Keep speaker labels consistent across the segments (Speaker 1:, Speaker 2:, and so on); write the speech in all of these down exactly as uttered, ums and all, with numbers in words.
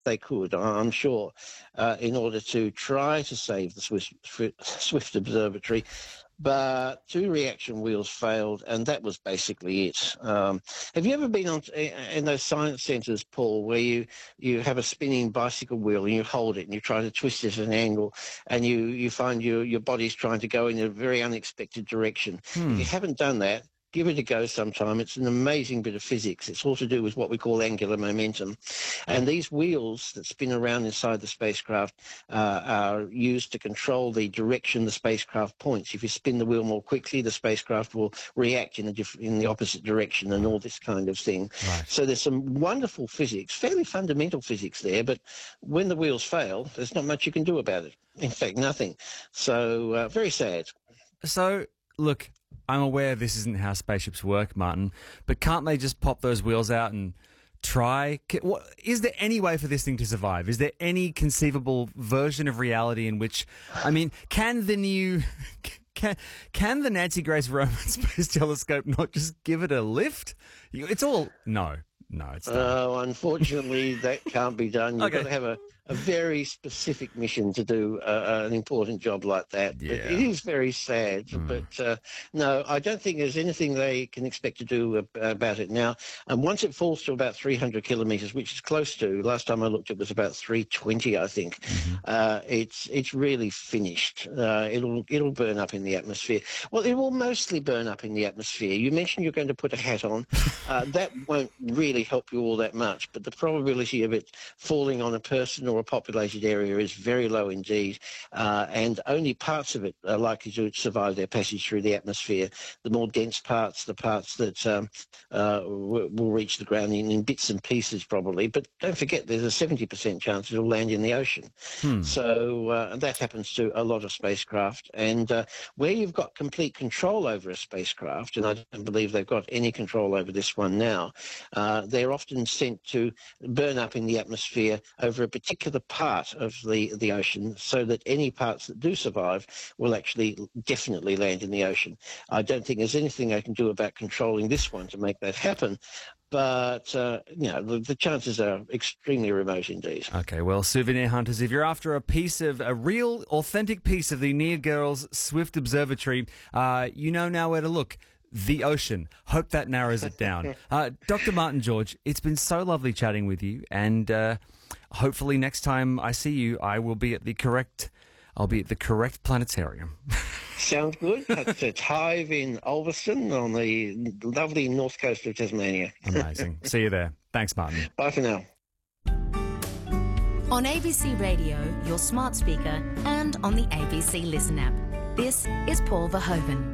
Speaker 1: they could, I'm sure, uh, in order to try to save the Swift, Swift Observatory. But two reaction wheels failed, and that was basically it. Um, have you ever been on in those science centres, Paul, where you, you have a spinning bicycle wheel and you hold it and you try to twist it at an angle, and you, you find your, your body's trying to go in a very unexpected direction?
Speaker 2: Hmm.
Speaker 1: If you haven't done that, give it a go sometime. It's an amazing bit of physics. It's all to do with what we call angular momentum. And these wheels that spin around inside the spacecraft uh, are used to control the direction the spacecraft points. If you spin the wheel more quickly, the spacecraft will react in, a diff- in the opposite direction and all this kind of thing.
Speaker 2: Right.
Speaker 1: So there's some wonderful physics, fairly fundamental physics there, but when the wheels fail, there's not much you can do about it. In fact, nothing. So uh, very sad.
Speaker 2: So, look, I'm aware this isn't how spaceships work, Martin, but can't they just pop those wheels out and try? What, is there any way for this thing to survive? Is there any conceivable version of reality in which, I mean, can the new, can, can the Nancy Grace Roman Space Telescope not just give it a lift? It's all, no, no, it's not.
Speaker 1: Oh, unfortunately, that can't be done. You've
Speaker 2: Okay.
Speaker 1: got to have a, a very specific mission to do uh, an important job like that.
Speaker 2: Yeah.
Speaker 1: But it is very sad.
Speaker 2: Mm.
Speaker 1: But uh, no, I don't think there's anything they can expect to do ab- about it now. And once it falls to about three hundred kilometres, which is close to, last time I looked, it was about three twenty, I think.
Speaker 2: Mm-hmm.
Speaker 1: Uh, it's it's really finished. Uh, it'll it'll burn up in the atmosphere. Well, it will mostly burn up in the atmosphere. You mentioned you're going to put a hat on. Uh, that won't really help you all that much, but the probability of it falling on a person or a populated area is very low indeed, uh, and only parts of it are likely to survive their passage through the atmosphere. The more dense parts, the parts that um, uh, will, will reach the ground in, in bits and pieces probably, but don't forget there's a seventy percent chance it'll land in the ocean.
Speaker 2: Hmm.
Speaker 1: So uh, that happens to a lot of spacecraft, and uh, where you've got complete control over a spacecraft, and I don't believe they've got any control over this one now, uh, they're often sent to burn up in the atmosphere over a particular part of the, the ocean, so that any parts that do survive will actually definitely land in the ocean. I don't think there's anything I can do about controlling this one to make that happen, but uh, you know, the, the chances are extremely remote indeed.
Speaker 2: Okay, well, souvenir hunters, if you're after a piece of, a real, authentic piece of the Near Girls Swift Observatory, uh, you know now where to look. The ocean. Hope that narrows it down. Uh, Doctor Martin George, it's been so lovely chatting with you, and uh, hopefully next time I see you, I will be at the correct, I'll be at the correct planetarium.
Speaker 1: Sounds good. That's at Hive in Ulverston on the lovely north coast of Tasmania.
Speaker 2: Amazing. See you there. Thanks, Martin.
Speaker 1: Bye for now.
Speaker 3: On A B C Radio, your smart speaker, and on the A B C Listen app. This is Paul Verhoeven.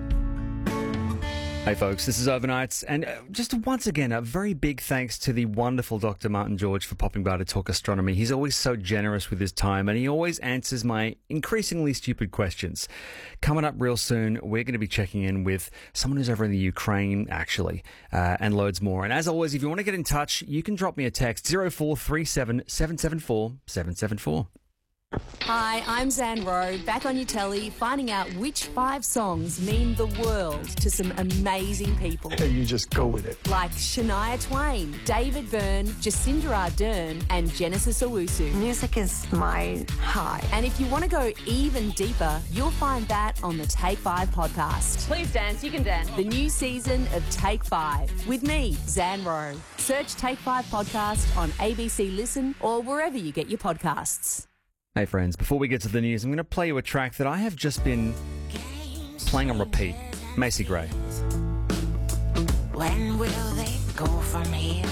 Speaker 2: Hey folks, this is Overnights, and uh, just once again, a very big thanks to the wonderful Doctor Martin George for popping by to talk astronomy. He's always so generous with his time, and he always answers my increasingly stupid questions. Coming up real soon, we're going to be checking in with someone who's over in the Ukraine, actually, uh, and loads more. And as always, if you want to get in touch, you can drop me a text, zero four three seven, seven seven four, seven seven four.
Speaker 3: Hi, I'm Zan Rowe, back on your telly, finding out which five songs mean the world to some amazing people.
Speaker 4: You just go with it.
Speaker 3: Like Shania Twain, David Byrne, Jacinda Ardern, and Genesis Owusu.
Speaker 5: Music is my high.
Speaker 3: And if you want to go even deeper, you'll find that on the Take Five podcast. Please dance, you can dance. The new season of Take Five with me, Zan Rowe. Search Take Five podcast on A B C Listen or wherever you get your podcasts.
Speaker 2: Hey friends, before we get to the news, I'm going to play you a track that I have just been playing on repeat. Macy Gray.
Speaker 5: When will they go from here?